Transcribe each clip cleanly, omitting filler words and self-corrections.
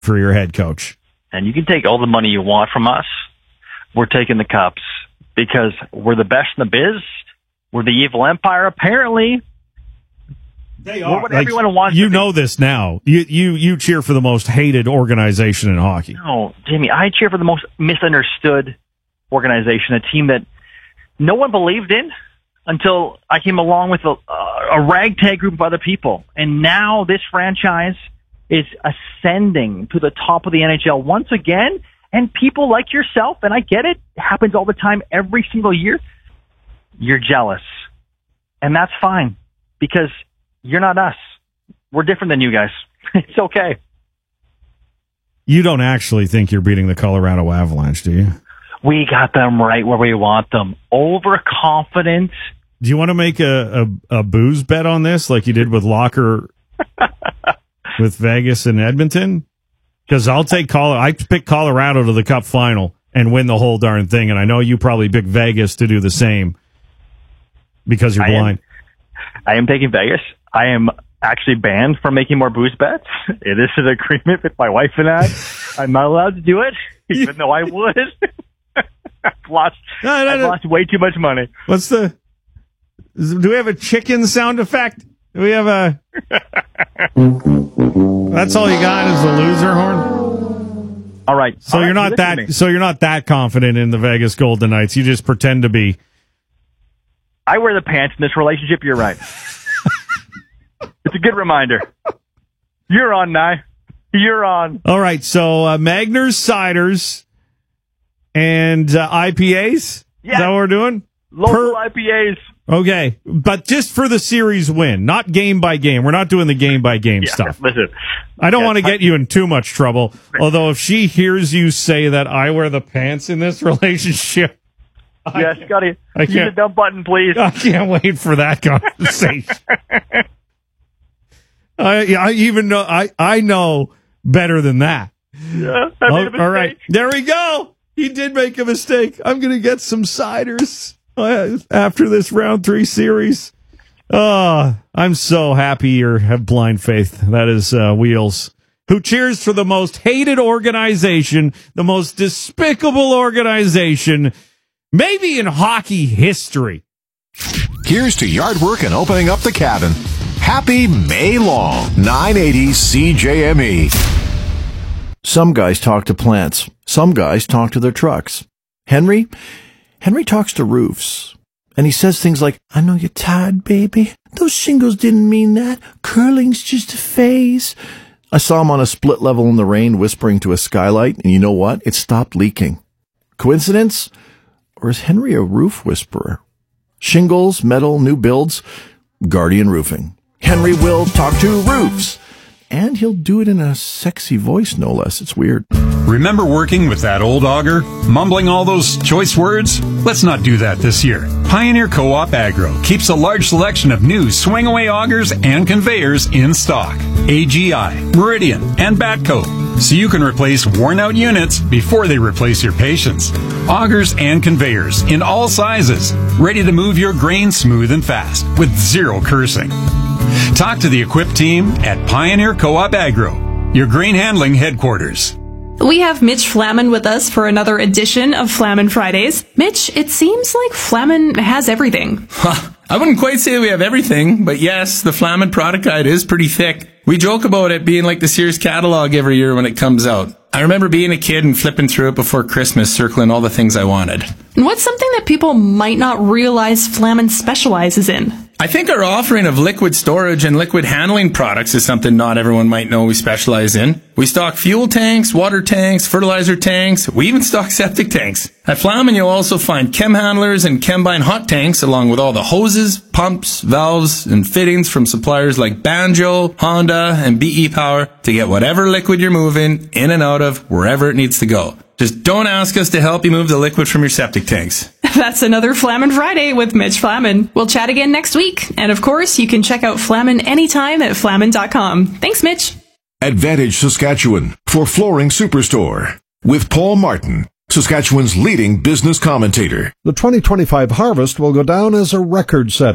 for your head coach. And you can take all the money you want from us. We're taking the Cups because we're the best in the biz. We're the evil empire, apparently. They are. What everyone wants. You know this now. You cheer for the most hated organization in hockey. No, Jamie, I cheer for the most misunderstood organization, a team that no one believed in until I came along with a ragtag group of other people. And now this franchise is ascending to the top of the NHL once again. And people like yourself, and I get it happens all the time, every single year, you're jealous. And that's fine, because you're not us. We're different than you guys. It's okay. You don't actually think you're beating the Colorado Avalanche, do you? We got them right where we want them. Overconfident. Do you want to make a booze bet on this like you did with Locker with Vegas and Edmonton? Because I'll take Colorado. I pick Colorado to the Cup final and win the whole darn thing, and I know you probably pick Vegas to do the same because you're blind. I am taking Vegas. I am actually banned from making more booze bets. It is an agreement with my wife and I. I'm not allowed to do it, even though I would. I've lost way too much money. Do we have a chicken sound effect? Do we have a... That's all you got is the loser horn? All right. So you're not that confident in the Vegas Golden Knights. You just pretend to be. I wear the pants in this relationship. You're right. It's a good reminder. You're on, Nye. You're on. All right. So Magners, ciders, and IPAs? Yeah. Is that what we're doing? Local IPAs. Okay. But just for the series win, not game by game. We're not doing the game by game stuff. Listen. I don't want to get you in too much trouble. Although if she hears you say that I wear the pants in this relationship. Yes, Scotty. Use the dump button, please. I can't wait for that conversation. I even know I know better than that. Yeah, I made a mistake. All right, there we go. He did make a mistake. I'm going to get some ciders after this round 3 series. I'm so happy you have blind faith. That is Wheels, who cheers for the most hated organization, the most despicable organization, maybe in hockey history. Here's to yard work and opening up the cabin. Happy May long, 980 CJME. Some guys talk to plants. Some guys talk to their trucks. Henry talks to roofs. And he says things like, I know you're tired, baby. Those shingles didn't mean that. Curling's just a phase. I saw him on a split level in the rain whispering to a skylight, and you know what? It stopped leaking. Coincidence? Or is Henry a roof whisperer? Shingles, metal, new builds, Guardian Roofing. Henry will talk to roofs. And he'll do it in a sexy voice, no less. It's weird. Remember working with that old auger? Mumbling all those choice words? Let's not do that this year. Pioneer Co-op Agro keeps a large selection of new swing-away augers and conveyors in stock. AGI, Meridian, and Batco. So you can replace worn-out units before they replace your patience. Augers and conveyors in all sizes. Ready to move your grain smooth and fast with zero cursing. Talk to the equipped team at Pioneer Co-op Agro, your grain handling headquarters. We have Mitch Flaman with us for another edition of Flaman Fridays. Mitch, it seems like Flaman has everything. I wouldn't quite say we have everything, but yes, the Flaman product guide is pretty thick. We joke about it being like the Sears catalog every year when it comes out. I remember being a kid and flipping through it before Christmas, circling all the things I wanted. And what's something that people might not realize Flaman specializes in? I think our offering of liquid storage and liquid handling products is something not everyone might know we specialize in. We stock fuel tanks, water tanks, fertilizer tanks. We even stock septic tanks. At Flaman, you'll also find chem handlers and Chembine hot tanks, along with all the hoses, pumps, valves, and fittings from suppliers like Banjo, Honda, and BE Power to get whatever liquid you're moving in and out of wherever it needs to go. Just don't ask us to help you move the liquid from your septic tanks. That's another Flaman Friday with Mitch Flaman. We'll chat again next week. And of course, you can check out Flaman anytime at flaman.com. Thanks, Mitch. Advantage Saskatchewan for Flooring Superstore with Paul Martin, Saskatchewan's leading business commentator. The 2025 harvest will go down as a record setter.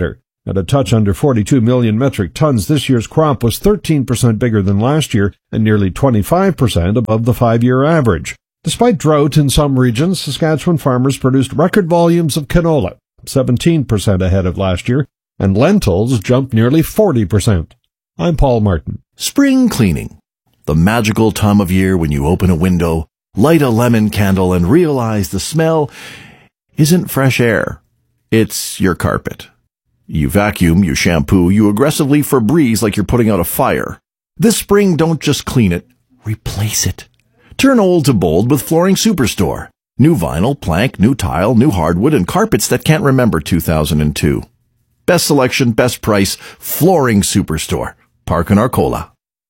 At a touch under 42 million metric tons, this year's crop was 13% bigger than last year and nearly 25% above the 5-year average. Despite drought in some regions, Saskatchewan farmers produced record volumes of canola, 17% ahead of last year, and lentils jumped nearly 40%. I'm Paul Martin. Spring cleaning. The magical time of year when you open a window, light a lemon candle, and realize the smell isn't fresh air. It's your carpet. You vacuum, you shampoo, you aggressively Febreze like you're putting out a fire. This spring, don't just clean it, replace it. Turn old to bold with Flooring Superstore. New vinyl, plank, new tile, new hardwood, and carpets that can't remember 2002. Best selection, best price, Flooring Superstore. Park in Arcola.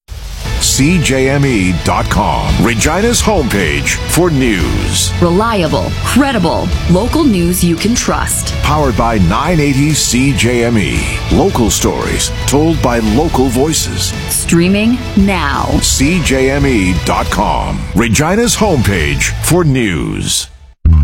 CJME.com, Regina's homepage for news. Reliable, credible, local news you can trust. Powered by 980 CJME. Local stories told by local voices. Streaming now. CJME.com, Regina's homepage for news.